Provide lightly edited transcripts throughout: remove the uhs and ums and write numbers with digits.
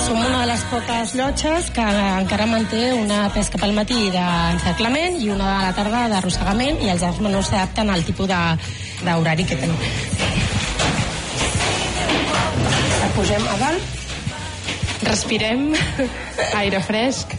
Som una de les poques llotges que encara manté una pesca pel matí d'encerclament i una a la tarda d'arrossegament, i els arts menors s'adapten al tipus d'horari que tenim. La pugem a dalt. Respirem aire fresc.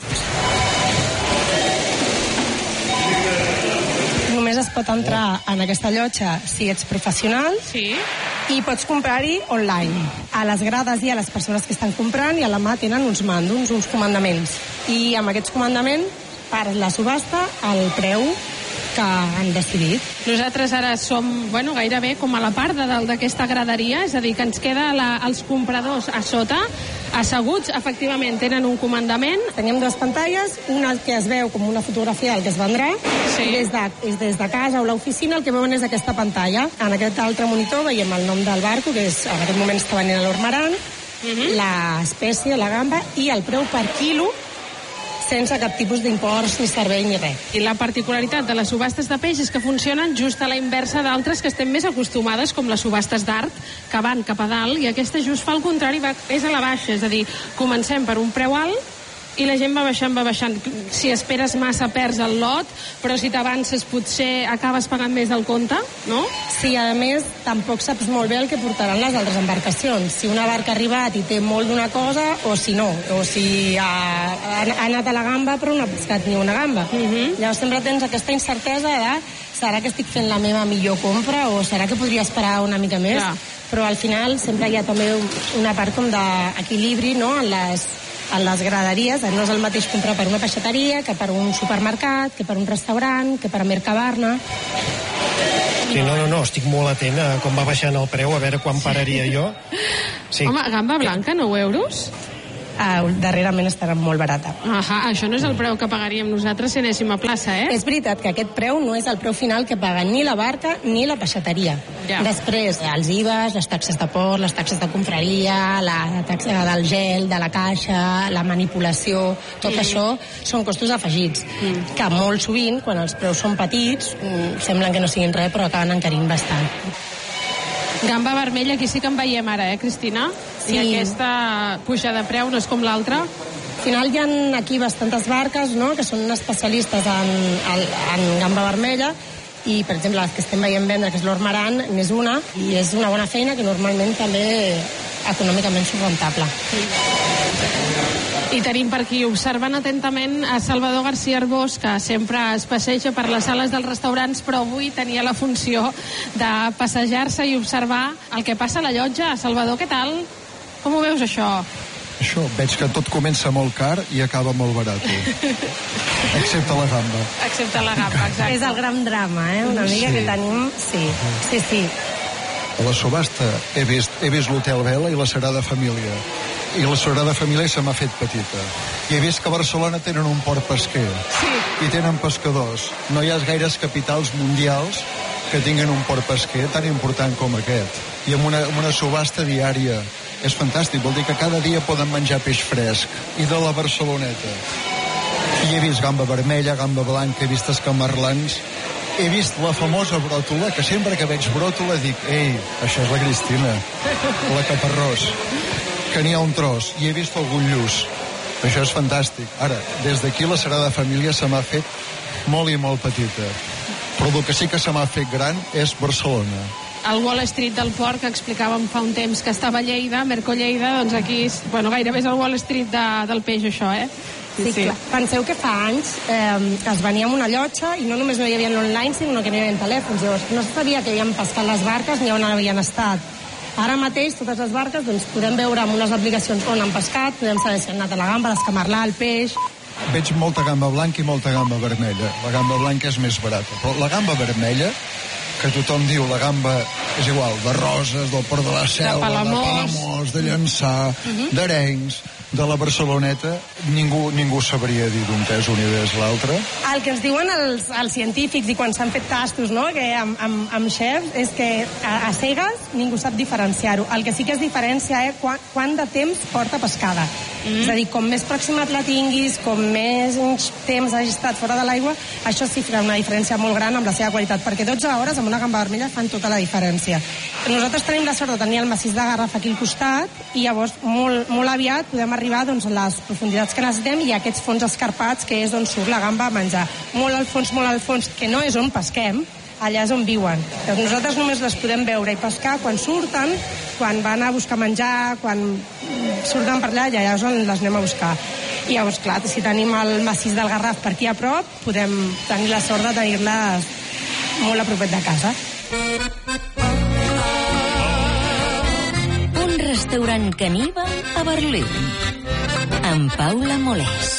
Només es pot entrar en aquesta llotja si ets professional. Sí. I pots comprar-hi online. A les grades hi ha les persones que estan comprant i a la mà tenen uns màndols, uns comandaments. I amb aquests comandaments, per la subhasta, el preu que han decidit. Nosaltres ara som, gairebé com a la part de dalt d'aquesta graderia, és a dir, que ens queda els compradors a sota, asseguts, efectivament, tenen un comandament. Tenim dues pantalles, una que es veu com una fotografia del que es vendrà, sí. Des de casa o l'oficina el que veuen és aquesta pantalla. En aquest altre monitor veiem el nom del barco, que és, en aquest moment està venint a l'Ormaran, l'espècie, la gamba, i el preu per quilo, sense cap tipus d'imports, ni servei, ni res. I la particularitat de les subhastes de peix és que funcionen just a la inversa d'altres que estem més acostumades, com les subhastes d'art, que van cap a dalt, i aquesta just fa el contrari, és a la baixa, és a dir, comencem per un preu alt, i la gent va baixant. Si esperes massa perds el lot, però si t'avances potser acabes pagant més del compte, no? Sí, a més, tampoc saps molt bé el que portaran les altres embarcacions. Si una barca ha arribat i té molt d'una cosa, o si no. O si ha anat a la gamba però no ha pescat ni una gamba. Llavors sempre tens aquesta incertesa de serà que estic fent la meva millor compra o serà que podria esperar una mica més? Clar. Però al final sempre hi ha també una part com d'equilibri, no?, en les graderies. No és el mateix comprar per una peixateria que per un supermercat, que per un restaurant, que per Mercabarna. Sí, no, estic molt atent a com va baixant el preu, a veure quan pararia jo. Sí. Home, gamba blanca, 9 euros? Darrerament estarà molt barata. Això no és el preu que pagaríem nosaltres si anéssim a plaça, És veritat que aquest preu no és el preu final que paga ni la barca ni la peixateria. Ja. Després, els IVAs, les taxes de port, les taxes de confraria, la taxa del gel, de la caixa, la manipulació, tot això són costos afegits, que molt sovint, quan els preus són petits, semblen que no siguin res, però acaben encarint bastant. Gamba vermella, aquí sí que en veiem ara, Cristina? Sí. I aquesta puja de preu no és com l'altra? Al final hi ha aquí bastantes barques, no?, que són especialistes en gamba vermella, i, per exemple, les que estem veient vendre, que és l'Ormaran, n'és una, i és una bona feina que normalment també econòmicament és rentable. I tenim per aquí, observant atentament, a Salvador García Arbós, que sempre es passeja per les sales dels restaurants, però avui tenia la funció de passejar-se i observar el que passa a la llotja. Salvador, què tal? Com ho veus, això? Això, veig que tot comença molt car i acaba molt barat. Excepte la gamba. Excepte la gamba, exacte. És el gran drama, una mica que tenim... Sí. A la subhasta he vist l'Hotel Vela i la Sagrada Família. I la Sagrada Família se m'ha fet petita. I he vist que a Barcelona tenen un port pesquer. Sí. I tenen pescadors. No hi ha gaires capitals mundials que tinguin un port pesquer tan important com aquest. I amb una subhasta diària. És fantàstic, vol dir que cada dia poden menjar peix fresc. I de la Barceloneta. I he vist gamba vermella, gamba blanca, he vist escamarlans. He vist la famosa bròtola, que sempre que veig bròtola dic, ei, això és la Cristina, la Caparrós, que n'hi ha un tros. I he vist algun lluç. Això és fantàstic. Ara, des d'aquí la Sagrada Família se m'ha fet molt i molt petita. Però el que sí que se m'ha fet gran és Barcelona. El Wall Street del port, que explicàvem fa un temps que estava a Lleida, Merco Lleida, doncs aquí, gairebé és el Wall Street del peix, això, Sí. Clar. Penseu que fa anys es venia amb una llotja i no només no hi havia l'online, sinó que no hi havia telèfons. Llavors, no se sabia que havien pescat les barques ni on havien estat. Ara mateix, totes les barques, doncs, podem veure amb unes aplicacions on han pescat, podem saber si han anat a la gamba, l'escamarlà, el peix... Veig molta gamba blanca i molta gamba vermella. La gamba blanca és més barata, però la gamba vermella, que tothom diu la gamba és igual, de Roses, del Port de la Selva, de Palamós, de Llançà, d'Arenys, de la Barceloneta, ningú sabria dir d'un pes un i és l'altre. El que ens diuen els científics i quan s'han fet tastos, no?, que amb xefs, és que a cegues ningú sap diferenciar-ho. El que sí que es diferencia és quant de temps porta pescada. És a dir, com més pròximat la tinguis, com més temps hagi estat fora de l'aigua, això sí fa una diferència molt gran amb la seva qualitat, perquè 12 hores amb una gamba vermella fan tota la diferència. Nosaltres tenim la sort de tenir el massís de Garraf aquí al costat i llavors molt aviat podem arribar arribar doncs, a les profunditats que necessitem i aquests fons escarpats, que és on surt la gamba a menjar. Molt al fons, que no és on pesquem, allà és on viuen. Doncs nosaltres només les podem veure i pescar quan surten, quan van a buscar menjar, quan surten per allà, i allà és on les anem a buscar. I llavors, clar, si tenim el massís del Garraf per aquí a prop, podem tenir la sort de tenir-les molt a propet de casa. Un restaurant caníbal a Berlín, amb Paula Molés.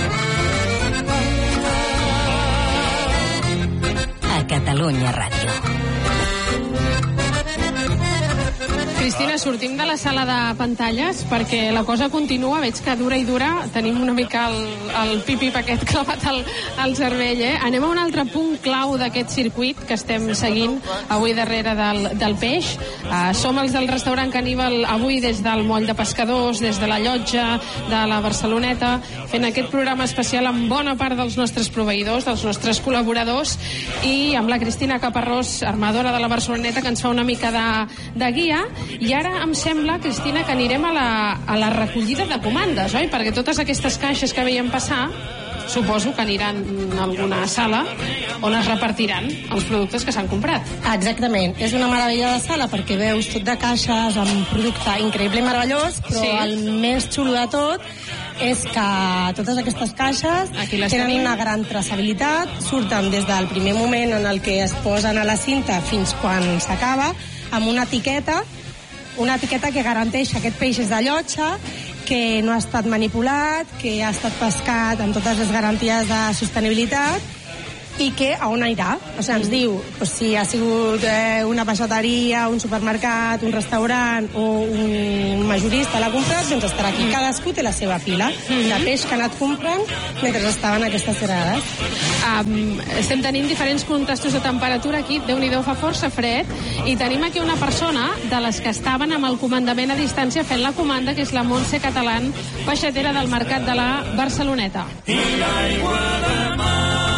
A Catalunya Ràdio. Cristina, sortim de la sala de pantalles perquè la cosa continua, veig que dura i dura, tenim una mica el pipip aquest clavat al cervell, Anem a un altre punt clau d'aquest circuit que estem seguint avui darrere del peix. Som els del restaurant Caníbal avui des del moll de pescadors, des de la llotja de la Barceloneta, fent aquest programa especial amb bona part dels nostres proveïdors, dels nostres col·laboradors, i amb la Cristina Caparrós, armadora de la Barceloneta, que ens fa una mica de guia. I ara em sembla, Cristina, que anirem a la recollida de comandes, oi? Perquè totes aquestes caixes que veiem passar, suposo que aniran a alguna sala on es repartiran els productes que s'han comprat. Exactament. És una meravella de sala perquè veus tot de caixes amb producte increïble i meravellós, però sí, el més xulo de tot és que totes aquestes caixes tenen una gran traçabilitat, surten des del primer moment en el que es posen a la cinta fins quan s'acaba, amb una etiqueta que garanteix que aquest peix és de llotja, que no ha estat manipulat, que ha estat pescat amb totes les garanties de sostenibilitat i que a on anirà. O sigui, ens diu si ha sigut una peixateria, un supermercat, un restaurant o un majorista l'ha comprat, doncs estarà aquí. Cadascú té la seva fila de peix que ha anat comprant mentre estaven aquestes cerades. Estem tenint diferents contrastos de temperatura aquí, Déu-n'hi-do, fa força fred, i tenim aquí una persona de les que estaven amb el comandament a distància fent la comanda, que és la Montse Catalán, peixatera del mercat de la Barceloneta. I l'aigua de mar.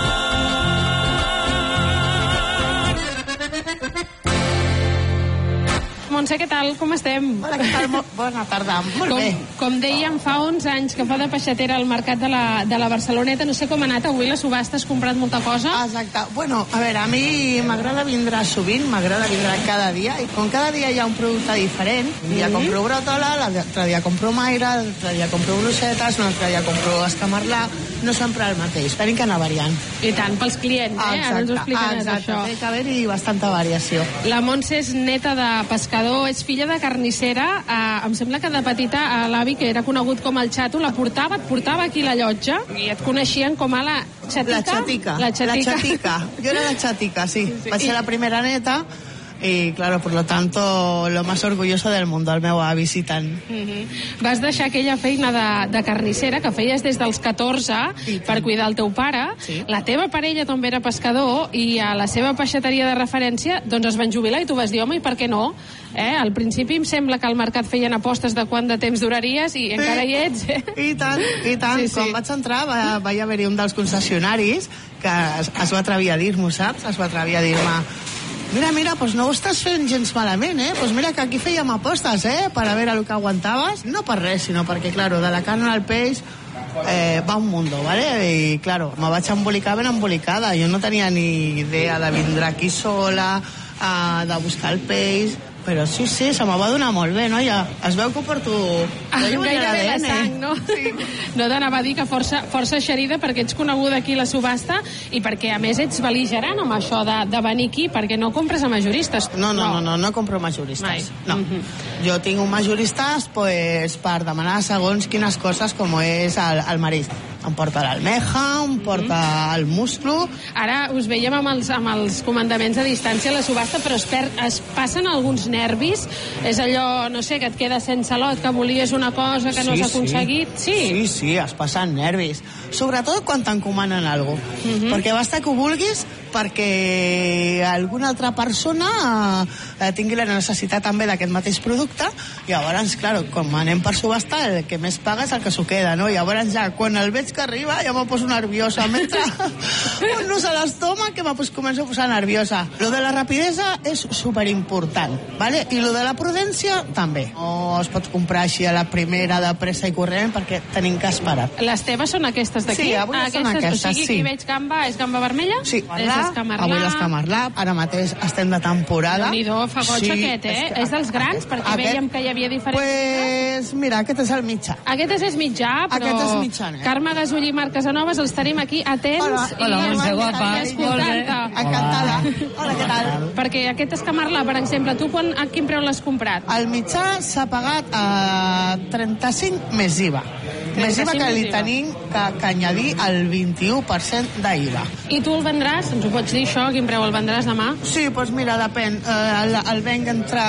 Montse, què tal? Com estem? Hola, què tal? Bona tarda. Molt bé. Com dèiem, fa 11 anys que fa de peixatera al mercat de la Barceloneta. No sé com ha anat avui la subhasta, has comprat molta cosa? Exacte. Bueno, a veure, a mi m'agrada vindre sovint, m'agrada vindre cada dia, i com cada dia hi ha un producte diferent, un dia compro brotola, l'altre dia compro maire, l'altre dia compro bruixetes, un altre dia compro escamarlà, no sempre el mateix, tenim que anar variant. I tant, pels clients, Ara ens ho explicaràs, això. Té que haver-hi bastanta variació. La Montse és neta de pescador, és filla de carnissera. Em sembla que de petita l'avi, que era conegut com el Xato, et portava aquí la llotja i et coneixien com a la Xatica. La Xatica. Jo era la Xatica, sí. Vaig ser la primera neta. Y claro, por lo tanto, lo más orgulloso del mundo, el meu avi, sí tant. Vas deixar aquella feina de carnissera que feies des dels 14 per cuidar el teu pare. Sí. La teva parella també era pescador i a la seva peixateria de referència doncs es van jubilar i tu vas dir, home, i per què no? Al principi em sembla que al mercat feien apostes de quant de temps duraries i encara hi ets. I tant. Sí. Quan vaig entrar va haver-hi un dels concessionaris que es va atrevir a dir-m'ho, saps? Es va atrevir a dir-me: Mira, pues no ho estàs fent gens malament, Pues mira que aquí fèiem apostes, per a veure el que aguantaves. No per res, sinó perquè, claro, de la carn al peix va un mundo, ¿vale? I, claro, me vaig embolicar ben embolicada. Jo no tenia ni idea de vindre aquí sola, de buscar el peix, però sí, se me va donar molt bé, no? Ja es veu que ho porto gairebé la sang, no? Sí. No, t'anava a dir que força eixerida perquè ets coneguda aquí a la subhasta i perquè a més ets bel·ligerant amb això de venir aquí, perquè no compres a majoristes. No compro majoristes. Mai. No. Jo tinc un majoristes pues, per demanar segons quines coses, com és el marisc. Em porta l'almeja, em porta el musclo. Ara us veiem amb els comandaments a distància a la subhasta, però es passen alguns nervis? És allò, no sé, que et queda sense lot, que volies una cosa que no s'ha aconseguit? Sí, es passen nervis. Sobretot quan t'encomanen alguna cosa. Perquè basta que ho vulguis perquè alguna altra persona tingui la necessitat també d'aquest mateix producte, i llavors, clar, com anem per subhastar, el que més paga és el que s'ho queda, no? I llavors ja, quan el veig que arriba, ja me poso nerviosa. M'entra un nus a l'estómac que començo a posar nerviosa. Lo de la rapidesa és superimportant, ¿vale? I lo de la prudència, també. No es pot comprar així a la primera de pressa i corrent perquè tenim que esperar. Les teves són aquestes d'aquí? Sí, avui són aquestes, o sigui, sí. Aquí veig gamba, és gamba vermella? Sí, avui l'escamarlà, ara mateix estem de temporada. Déu-n'hi-do, fa goig aquest, És dels grans, perquè vèiem que hi havia diferents. Pues mira, aquest és el mitjà. Aquest és mitjà, però aquest és mitjanet. Carme Gasull i Marc Casanovas els tenim aquí atents Hola, guapa. escoltant-te. Encantada. Hola, què tal? Perquè aquest escamarlà, per exemple, tu a quin preu l'has comprat? El mitjà s'ha pagat a 35 més IVA. Més IVA que li tenim que añadir el 21% d'IVA. I tu el vendràs? Ens ho pots dir, això? A quin preu el vendràs demà? Sí, doncs mira, depèn. El venc entre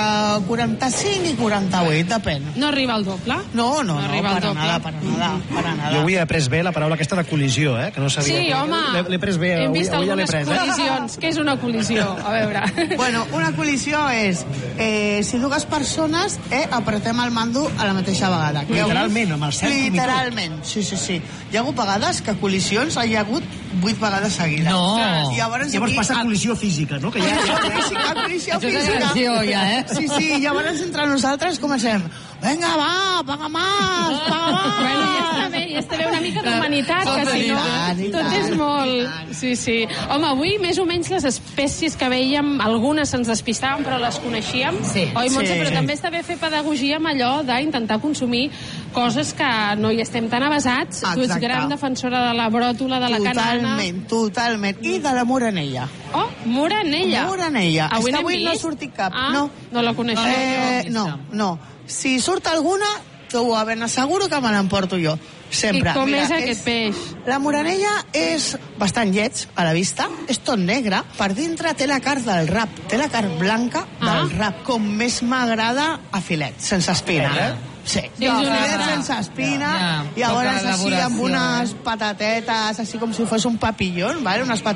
45 i 48, depèn. No arriba al doble? No, arriba al doble. para nada. Jo avui he après bé la paraula aquesta de col·lisió, que no sabia. Sí, home. L'he pres bé, hem vist avui ja l'he algunes pres. col·lisions. Què és una col·lisió? A veure. Bueno, una col·lisió és si dues persones apretem el mando a la mateixa vegada. Literalment, amb el cert com i tot. Literalment, sí. Hi ha hagut vegades que col·lisions hi ha hagut 8 vegades seguides. No. Llavors passa col·lisió física, no? Que ja... Col·lisió Això és agressió, ja, Sí, llavors entre nosaltres comencem. Vinga, va, paga más. Bueno, ja està bé una mica d'humanitat, que si no, tot és molt... Sí. Home, avui més o menys les espècies que veiem, algunes se'ns despistaven, però les coneixíem. Sí. Oi, Montse? Però també està bé fer pedagogia amb allò d'intentar consumir coses que no hi estem tan avasats. Tu ets gran defensora de la bròtola, de la canana... Totalment. I de la moranella. Oh, moranella. Avui no ha sortit cap. No la coneixem. No. Si surt alguna, t'ho ben asseguro que me l'emporto jo. Sempre. I com és aquest peix? La moranella és bastant lleig a la vista, és tot negre, per dintre té la carn del rap, té la carn blanca del rap, com més m'agrada a filet, sense espina. Sí, filet sense espina, i llavors així amb unes patatetes, així com si fos un papillon, ¿vale? Unes